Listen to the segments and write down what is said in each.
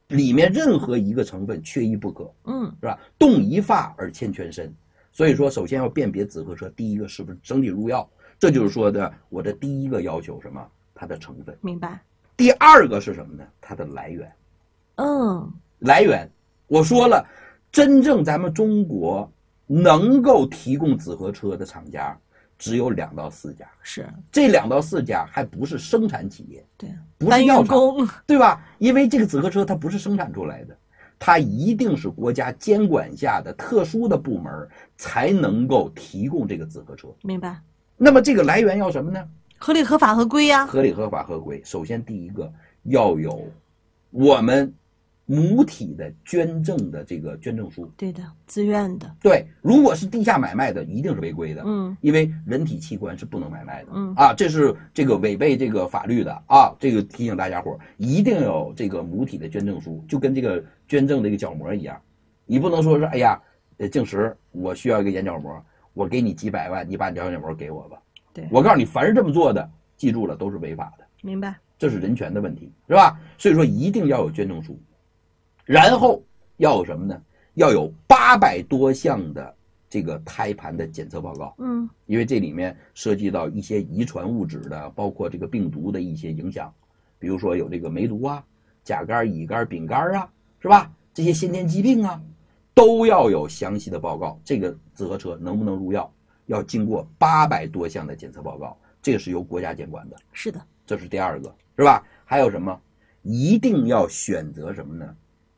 里面任何一个成分缺一不可，是吧？动一发而牵全身。所以说，首先要辨别紫河车，第一个是不是整体入药，这就是说的我的第一个要求，什么？它的成分。 明白。 第二个是什么呢？它的来源。来源，我说了，真正咱们中国能够提供紫河车的厂家只有2到4家， 是这2到4家还不是生产企业， 对， 不是药厂， 对吧？因为这个紫河车它不是生产出来的，它一定是国家监管下的特殊的部门才能够提供这个紫河车。 明白。 那么这个来源要什么呢？ 合理合法合规呀。 合理合法合规，首先第一个要有我们母体的捐赠的这个捐赠书。 对的，自愿的。 对，如果是地下买卖的，一定是违规的。因为人体器官是不能买卖的。这是这个违背这个法律的啊。这个提醒大家伙，一定有这个母体的捐赠书，就跟这个捐赠这个角膜一样，你不能说是哎呀，静时我需要一个眼角膜，我给你几百万，你把你这角膜给我吧。 对， 我告诉你，凡是这么做的，记住了，都是违法的。 明白。 这是人权的问题，是吧？所以说一定要有捐赠书。然后要有什么呢？要有800多项的这个胎盘的检测报告。因为这里面涉及到一些遗传物质的，包括这个病毒的一些影响，比如说有这个梅毒啊、甲肝、乙肝、丙肝啊，是吧？这些先天疾病啊，都要有详细的报告。这个紫河车能不能入药，要经过800多项的检测报告，这个是由国家监管的。 是的， 这是第二个，是吧？还有什么？一定要选择什么呢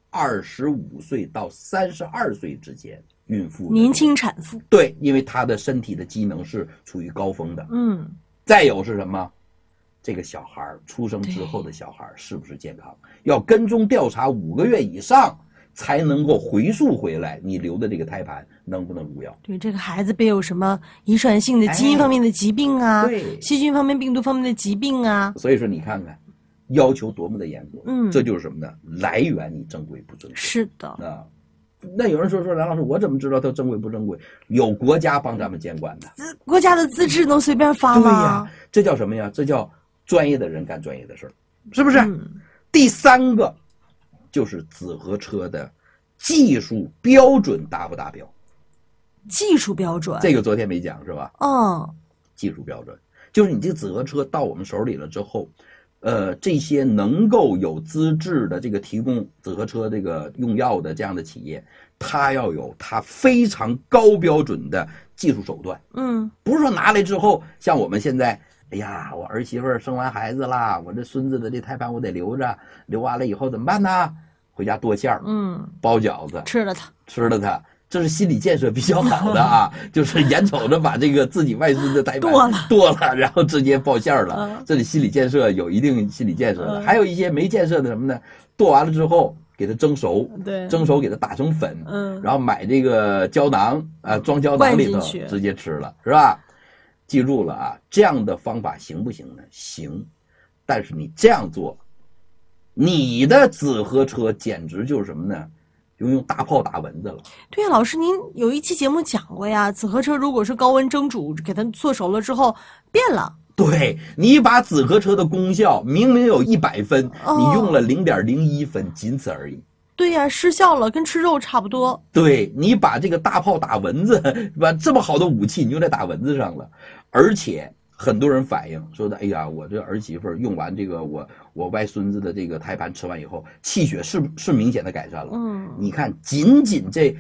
？25岁到32岁之间，孕妇年轻产妇。 对，因为她的身体的机能是处于高峰的。再有是什么？这个小孩出生之后的小孩是不是健康？要跟踪调查5个月以上，才能够回溯回来你留的这个胎盘能不能入药。 对，这个孩子别有什么遗传性的基因方面的疾病啊， 对， 细菌方面、病毒方面的疾病啊。 所以说你看看，要求多么的严格。这就是什么呢？来源你正规不正规？ 是的。 那有人说梁老师，我怎么知道它正规不正规？有国家帮咱们监管的， 国家的资质能随便发吗？ 对呀，这叫什么呀？这叫专业的人干专业的事儿，是不是？第三个就是紫河车的技术标准达不达标？ 技术标准， 这个昨天没讲是吧？技术标准就是你这个紫河车到我们手里了之后，这些能够有资质的这个提供紫河车这个用药的这样的企业，它要有它非常高标准的技术手段。不是说拿来之后，像我们现在，哎呀，我儿媳妇生完孩子啦，我这孙子的这胎盘我得留着，留完了以后怎么办呢？回家剁馅儿，包饺子，吃了它。这是心理建设比较好的啊，就是眼瞅着把这个自己外孙的胎盘剁了，然后直接爆馅儿了。这里心理建设有一定心理建设的。还有一些没建设的什么呢？剁完了之后给它蒸熟，蒸熟给它打成粉，然后买这个胶囊装胶囊里头直接吃了，是吧？记住了啊，这样的方法行不行呢？行，但是你这样做，你的紫河车简直就是什么呢？用大炮打蚊子了。 对呀，老师，您有一期节目讲过呀，紫河车如果是高温蒸煮，给它做熟了之后变了。 对，你把紫河车的功效明明有100分，你用了0.01分，仅此而已。 对呀，失效了，跟吃肉差不多。 对，你把这个大炮打蚊子，把这么好的武器你用在打蚊子上了，而且很多人反映说的，哎呀，我这儿媳妇用完这个我外孙子的这个胎盘吃完以后，气血是明显的改善了。你看，仅这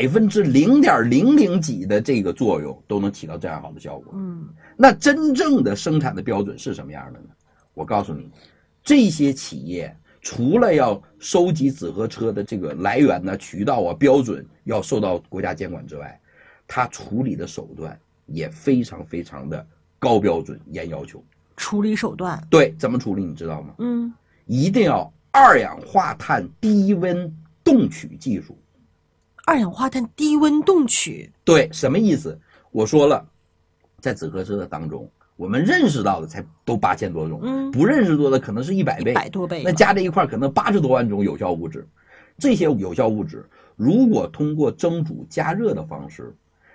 0.00几的这个作用都能起到这样好的效果。那真正的生产的标准是什么样的呢？我告诉你，这些企业除了要收集紫河车的这个来源呢、渠道啊、标准要受到国家监管之外，它处理的手段也非常非常的高标准、严要求。 处理手段， 对，怎么处理你知道吗？一定要2氧化碳低温冻取技术。 2氧化碳低温冻取， 对，什么意思？我说了，在紫河车的当中，我们认识到的才都8000多种，不认识多的可能是100倍、 100多倍， 那加在一块可能80多万种有效物质。这些有效物质如果通过蒸煮加热的方式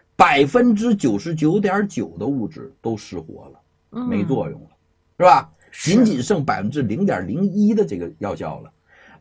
，99.9%的物质都失活了，没作用了，是吧？仅剩0.01%的这个药效了。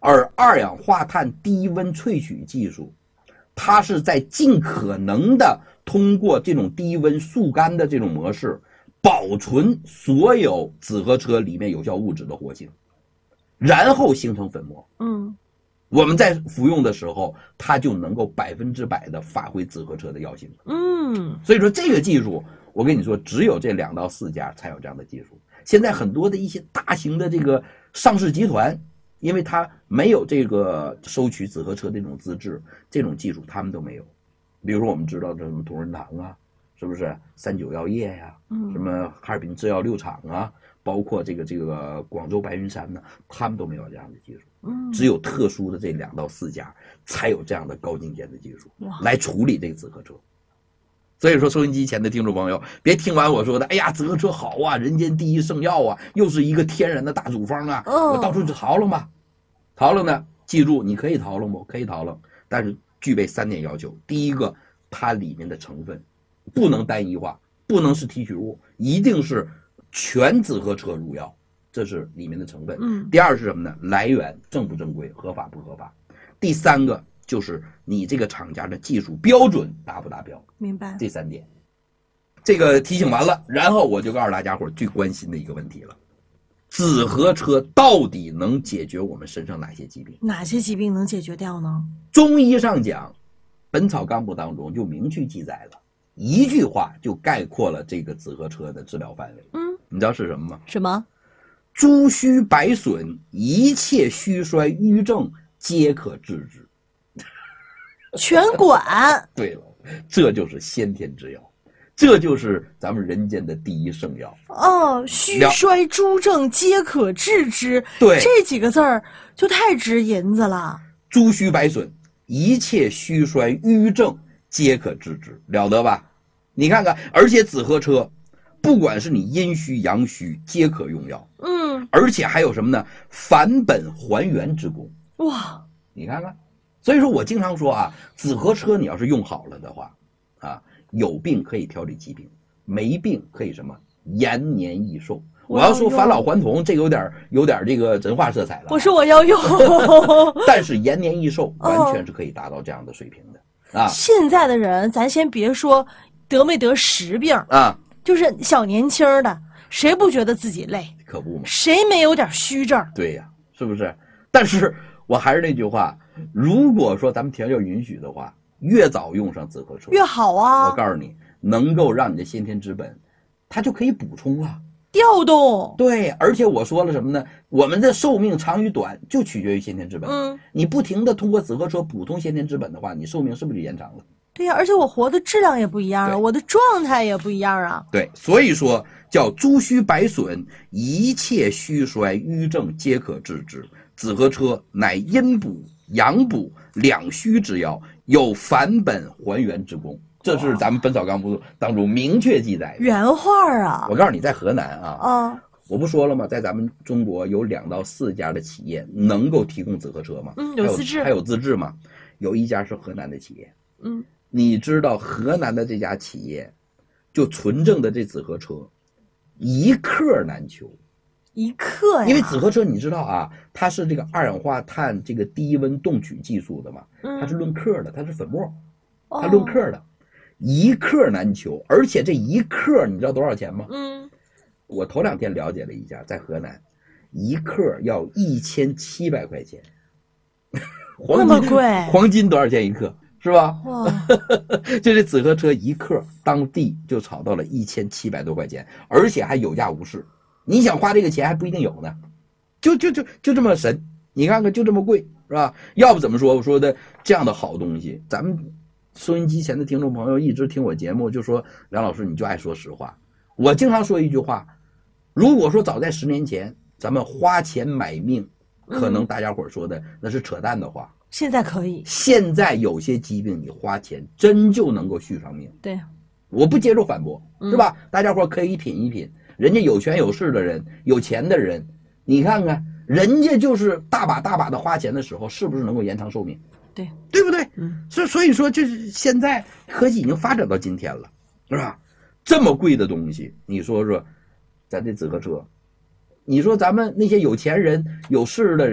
而二氧化碳低温萃取技术，它是在尽可能的通过这种低温速干的这种模式，保存所有紫河车里面有效物质的活性，然后形成粉末。我们在服用的时候，它就能够100%的发挥紫河车的药性。所以说这个技术，我跟你说，只有这2到4家才有这样的技术。现在很多的一些大型的这个上市集团，因为它没有这个收取紫河车的这种资质，这种技术他们都没有。比如说我们知道这什么同仁堂啊，是不是39药业呀，什么哈尔滨制药6厂啊，包括这个广州白云山呢，他们都没有这样的技术。只有特殊的这2到4家才有这样的高精尖的技术来处理这个紫河车。所以说收音机前的听众朋友，别听完我说的，哎呀，紫河车好啊，人间第一圣药啊，又是一个天然的大处方啊，我到处去淘了嘛。淘了呢，记住你可以淘了吗？可以淘了，但是具备3点要求。第一个，它里面的成分不能单一化，不能是提取物，一定是全紫河车入药，这是里面的成分。第二是什么呢？来源正不正规，合法不合法。第3个就是你这个厂家的技术标准达不达标。 明白。 这3点，这个提醒完了，然后我就告诉大家伙最关心的一个问题了：紫河车到底能解决我们身上哪些疾病？ 哪些疾病能解决掉呢？ 中医上讲，《本草纲目》当中就明确记载了，一句话就概括了这个紫河车的治疗范围。你知道是什么吗？ 什么？ 诸虚百损，一切虚衰瘀症皆可治之。 全管。 对了，这就是先天之药，这就是咱们人间的第一圣药。 虚衰诸症皆可治之。 对， 这几个字儿就太值银子了。 诸虚百损，一切虚衰瘀症皆可治之，了得吧？你看看，而且紫河车，不管是你阴虚阳虚，皆可用药。而且还有什么呢？返本还原之功。 哇， 你看看。所以说我经常说啊，紫河车你要是用好了的话，有病可以调理疾病，没病可以什么延年益寿。我要说返老还童，这个有点这个神话色彩了。 我说我要用， 但是延年益寿完全是可以达到这样的水平的。 现在的人，咱先别说得没得实病就是小年轻的，谁不觉得自己累？ 可不嘛， 谁没有点虚症？ 对呀，是不是？但是我还是那句话，如果说咱们条件允许的话，越早用上紫河车越好啊！ 我告诉你，能够让你的先天之本，它就可以补充了， 调动。 对，而且我说了什么呢？我们的寿命长与短就取决于先天之本。你不停的通过紫河车补充先天之本的话，你寿命是不是就延长了？ 对呀，而且我活的质量也不一样啊，我的状态也不一样啊。 对，所以说叫诸虚百损，一切虚衰瘀症皆可治之。紫河车乃阴补阳补两虚之药，有返本还原之功。这是咱们《本草纲目》当中明确记载的原话啊。 我告诉你，在河南我不说了吗？在咱们中国有2到4家的企业能够提供紫河车吗？ 有资质， 还有资质吗？有一家是河南的企业。你知道河南的这家企业就纯正的这紫河车一克难求。 一克呀？ 因为紫河车你知道啊，它是这个二氧化碳这个低温冻取技术的嘛，它是论克的，它是粉末，它论克的，一克难求。而且这一克你知道多少钱吗？我头2天了解了一下，在河南一克要1700块钱。 那么贵？ 黄金多少钱一克？是吧？哇！就这紫河车一克，当地就炒到了1700多块钱，而且还有价无市。你想花这个钱还不一定有呢，就这么神，你看看就这么贵，是吧？要不怎么说我说的这样的好东西，咱们收音机前的听众朋友一直听我节目，就说梁老师你就爱说实话。我经常说一句话，如果说早在10年前咱们花钱买命，可能大家伙说的那是扯淡的话。 现在可以， 现在有些疾病你花钱真就能够续上命。 对， 我不接受反驳，是吧？大家伙可以品一品，人家有权有势的人，有钱的人，你看看人家就是大把大把的花钱的时候，是不是能够延长寿命？ 对， 对不对？所以说，就是现在科技已经发展到今天了，是吧？这么贵的东西，你说说，咱这紫河车，你说咱们那些有钱人、有势的人，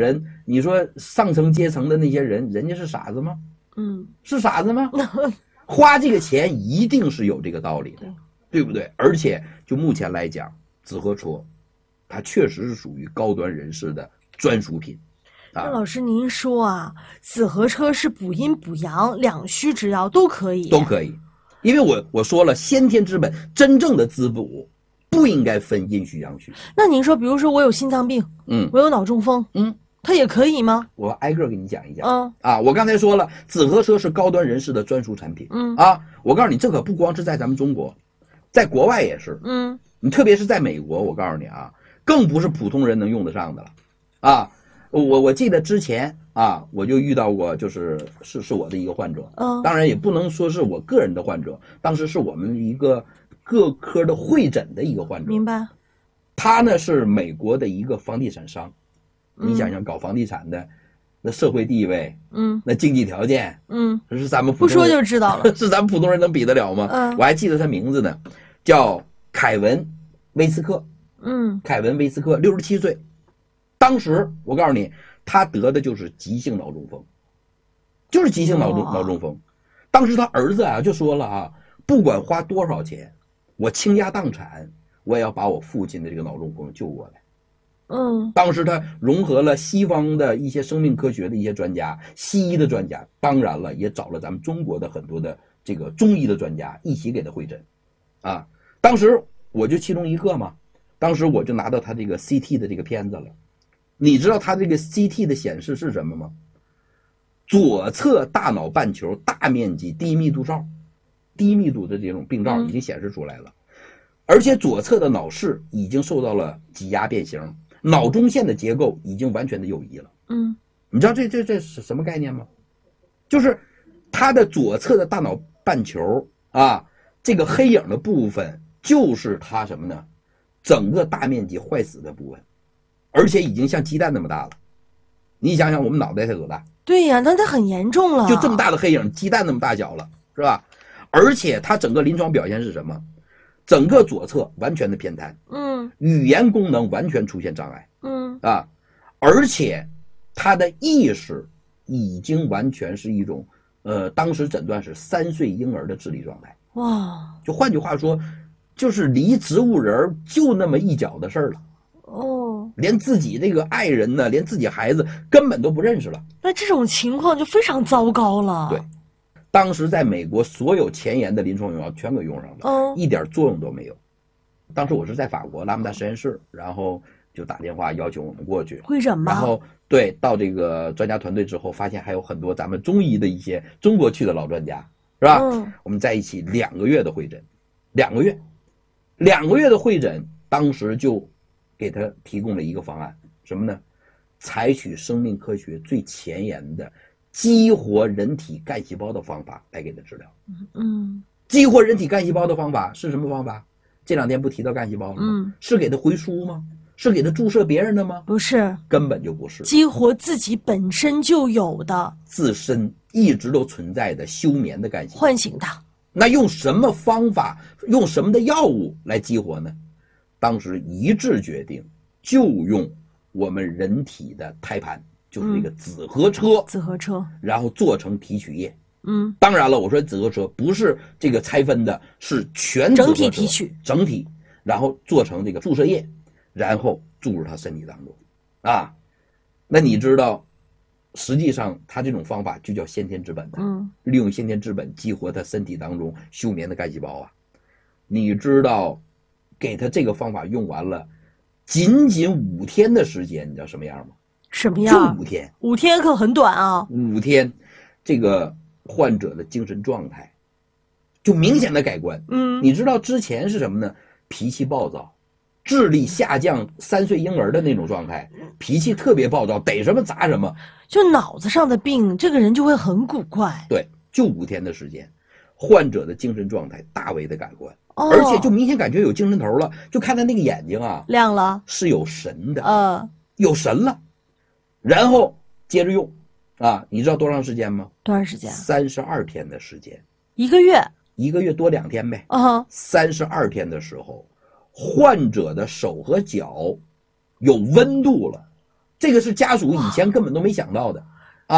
你说上层阶层的那些人，人家是傻子吗？是傻子吗？花这个钱一定是有这个道理的，对不对？而且就目前来讲，紫河车它确实是属于高端人士的专属品。 那老师您说啊，紫河车是补阴补阳两虚之药都可以， 都可以。因为我说了，先天之本真正的滋补不应该分阴虚阳虚。 那您说，比如说我有心脏病，我有脑中风，它也可以吗？ 我挨个给你讲一讲。我刚才说了，紫河车是高端人士的专属产品。我告诉你，这可不光是在咱们中国，在国外也是。你特别是在美国，我告诉你啊，更不是普通人能用得上的了。我记得之前我就遇到过，是我的一个患者。当然也不能说是我个人的患者，当时是我们一个各科的会诊的一个患者。 明白。 他呢是美国的一个房地产商。你想想搞房地产的，那社会地位，那经济条件，是咱们普通人不说就知道了， 是咱们普通人能比得了吗？我还记得他名字呢，叫凯文·威斯克。凯文·威斯克67岁，当时我告诉你，他得的就是急性脑中风，就是急性脑中风。当时他儿子就说了不管花多少钱，我倾家荡产，我也要把我父亲的这个脑中风救过来。当时他融合了西方的一些生命科学的一些专家，西医的专家，当然了，也找了咱们中国的很多的这个中医的专家一起给他会诊。当时我就其中一个嘛，当时我就拿到他这个 CT 的这个片子了。你知道他这个 CT 的显示是什么吗？左侧大脑半球大面积低密度的这种病兆已经显示出来了。而且左侧的脑室已经受到了挤压变形，脑中线的结构已经完全的有异了。你知道这是什么概念吗？就是它的左侧的大脑半球这个黑影的部分就是它什么呢？整个大面积坏死的部分，而且已经像鸡蛋那么大了。你想想我们脑袋才多大？ 对呀，那它很严重了， 就这么大的黑影，鸡蛋那么大小了，是吧？而且它整个临床表现是什么？整个左侧完全的偏瘫，语言功能完全出现障碍，而且他的意识已经完全是一种，当时诊断是3岁婴儿的智力状态。 哇！ 就换句话说，就是离植物人就那么一脚的事儿了。连自己这个爱人呢，连自己孩子根本都不认识了。 那这种情况就非常糟糕了。 对。当时在美国所有前沿的临床用药全给用上了，一点作用都没有。当时我是在法国拉姆达实验室，然后就打电话要求我们过去会诊吗？ 然后对，到这个专家团队之后，发现还有很多咱们中医的一些中国去的老专家，是吧？我们在一起2个月的会诊，2个月的会诊，当时就给他提供了一个方案，什么呢？采取生命科学最前沿的激活人体干细胞的方法来给他治疗。激活人体干细胞的方法是什么方法？这2天不提到干细胞了吗？是给他回输吗？是给他注射别人的吗？ 不是， 根本就不是。 激活自己本身就有的、 自身一直都存在的休眠的干细胞， 唤醒它。 那用什么方法，用什么的药物来激活呢？当时一致决定就用我们人体的胎盘，就是这个紫河车，然后做成提取液。当然了，我说紫河车不是这个拆分的，是全紫河车整体提取， 整体，然后做成这个注射液，然后注入他身体当中。那你知道，实际上他这种方法就叫先天之本的，利用先天之本激活他身体当中休眠的干细胞。你知道，给他这个方法用完了，仅仅5天的时间，你知道什么样吗？ 什么样？ 就5天。 5天可很短啊。 5天，这个患者的精神状态就明显的改观。你知道之前是什么呢？脾气暴躁，智力下降，3岁婴儿的那种状态，脾气特别暴躁，逮什么砸什么， 就脑子上的病，这个人就会很古怪。 对，就5天的时间，患者的精神状态大为的改观。而且就明显感觉有精神头了，就看他那个眼睛亮了， 是有神的，有神了。然后接着用，你知道多长时间吗？ 多长时间 ？32天的时间 ，1个月 ，1个月多2天呗。32天的时候，患者的手和脚有温度了， 这个是家属以前根本都没想到的。